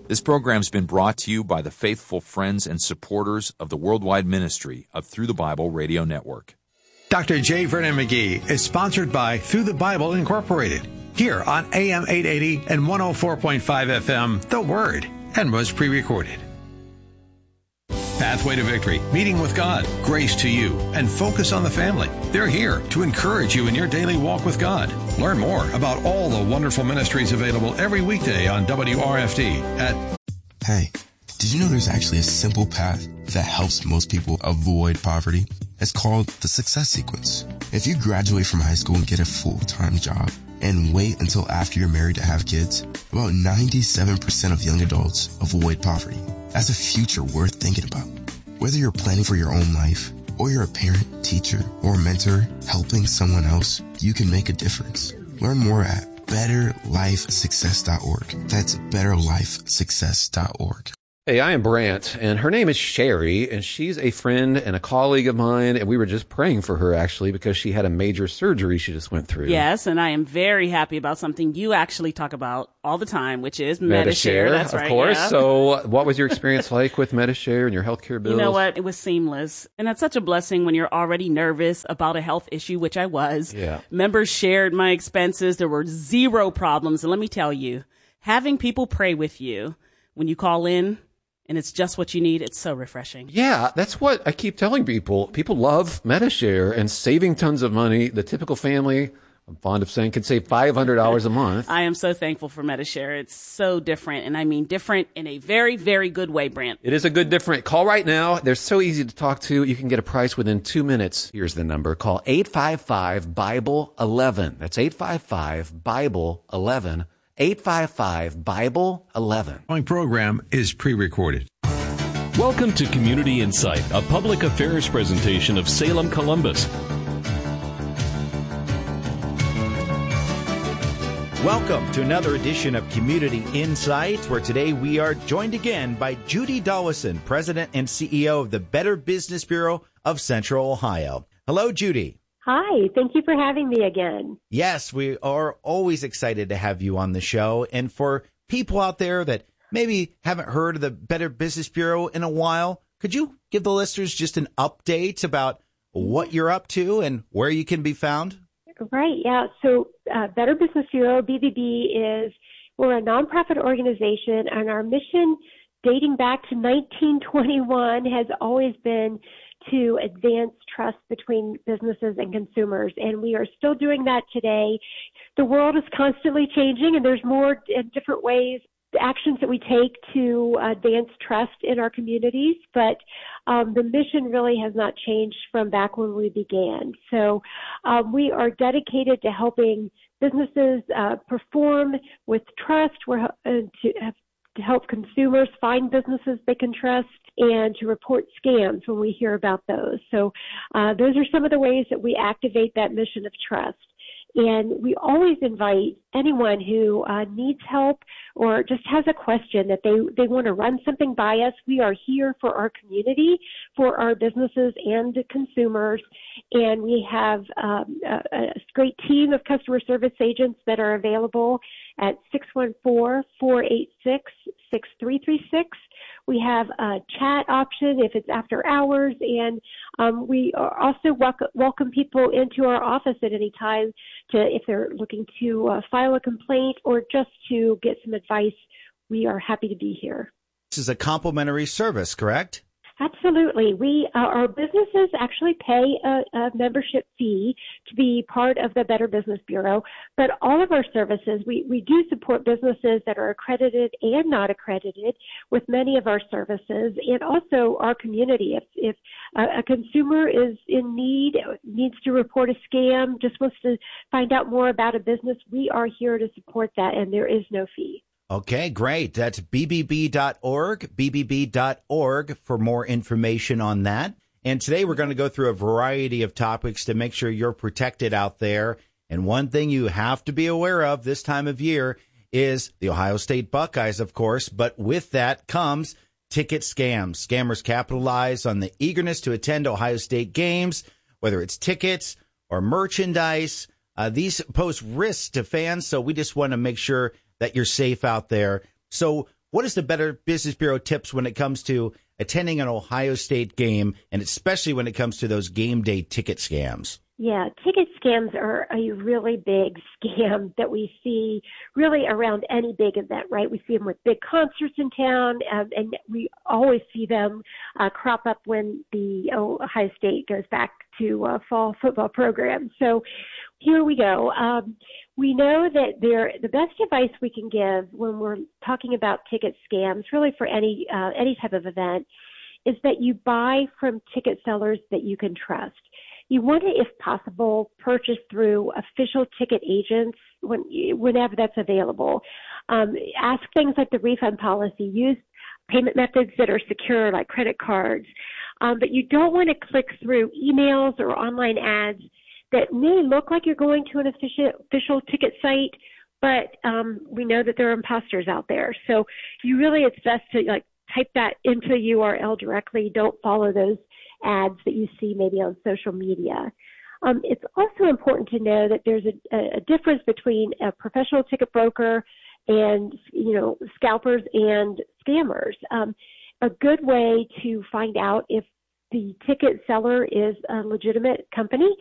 This program's been brought to you by the faithful friends and supporters of the worldwide ministry of Through the Bible Radio Network. Dr. J. Vernon McGee is sponsored by Through the Bible Incorporated, here on AM 880 and 104.5 FM, The Word, and was pre-recorded. Pathway to Victory, Meeting with God, Grace to You, and Focus on the Family. They're here to encourage you in your daily walk with God. Learn more about all the wonderful ministries available every weekday on WRFD at... Hey, did you know there's actually a simple path that helps most people avoid poverty? It's called the Success Sequence. If you graduate from high school and get a full-time job and wait until after you're married to have kids, about 97% of young adults avoid poverty. That's a future worth thinking about. Whether you're planning for your own life, or you're a parent, teacher, or mentor helping someone else, you can make a difference. Learn more at betterlifesuccess.org. That's betterlifesuccess.org. Hey, I am Brant, and her name is Sherry, and she's a friend and a colleague of mine, and we were just praying for her, actually, because she had a major surgery she just went through. Yes, and I am very happy about something you actually talk about all the time, which is Medi-Share. That's right, of course. Yeah. So what was your experience like with Medi-Share and your healthcare bills? You know what? It was seamless. And that's such a blessing when you're already nervous about a health issue, which I was. Yeah. Members shared my expenses. There were zero problems. And let me tell you, having people pray with you when you call in, and it's just what you need, it's so refreshing. Yeah, that's what I keep telling people. People love Medi-Share and saving tons of money. The typical family, I'm fond of saying, can save $500 a month. I am so thankful for Medi-Share. It's so different, and I mean different in a very, very good way, Brant. It is a good different. Call right now. They're so easy to talk to. You can get a price within 2 minutes. Here's the number. Call 855-BIBLE-11. That's 855-BIBLE-11. 855-BIBLE-11. The following program is pre-recorded. Welcome to Community Insight, a public affairs presentation of Salem, Columbus. Welcome to another edition of Community Insights, where today we are joined again by Judy Dawson, President and CEO of the Better Business Bureau of Central Ohio. Hello, Judy. Hi, thank you for having me again. Yes, we are always excited to have you on the show. And for people out there that maybe haven't heard of the Better Business Bureau in a while, could you give the listeners just an update about what you're up to and where you can be found? Right, yeah. So Better Business Bureau, BBB, we're a nonprofit organization, and our mission dating back to 1921 has always been to advance trust between businesses and consumers, and we are still doing that today. The world is constantly changing, and there's more different ways, actions that we take to advance trust in our communities, but the mission really has not changed from back when we began. So we are dedicated to helping businesses perform with trust. We're to help consumers find businesses they can trust, and to report scams when we hear about those. So those are some of the ways that we activate that mission of trust. And we always invite anyone who needs help or just has a question that they want to run something by us. We are here for our community, for our businesses and consumers. And we have a great team of customer service agents that are available at 614-486-6336. We have a chat option if it's after hours, and we also welcome people into our office at any time if they're looking to file a complaint or just to get some advice. We are happy to be here. This is a complimentary service, correct? Absolutely. Our businesses actually pay a membership fee to be part of the Better Business Bureau, but all of our services, we do support businesses that are accredited and not accredited with many of our services, and also our community. If a consumer is in need, needs to report a scam, just wants to find out more about a business, we are here to support that, and there is no fee. Okay, great. That's bbb.org, bbb.org for more information on that. And today we're going to go through a variety of topics to make sure you're protected out there. And one thing you have to be aware of this time of year is the Ohio State Buckeyes, of course. But with that comes ticket scams. Scammers capitalize on the eagerness to attend Ohio State games, whether it's tickets or merchandise. These pose risks to fans, so we just want to make sure that you're safe out there. So what is the Better Business Bureau tips when it comes to attending an Ohio State game, and especially when it comes to those game day ticket scams? Yeah, ticket scams are a really big scam that we see really around any big event, right? We see them with big concerts in town, and we always see them crop up when the Ohio State goes back to fall football program. So here we go. We know that the best advice we can give when we're talking about ticket scams, really for any type of event, is that you buy from ticket sellers that you can trust. You want to, if possible, purchase through official ticket agents whenever that's available. Ask things like the refund policy. Use payment methods that are secure, like credit cards. But you don't want to click through emails or online ads that may look like you're going to an official ticket site, but we know that there are imposters out there. So it's best to type that into the URL directly. Don't follow those ads that you see maybe on social media. It's also important to know that there's a difference between a professional ticket broker and, scalpers and scammers. A good way to find out if the ticket seller is a legitimate company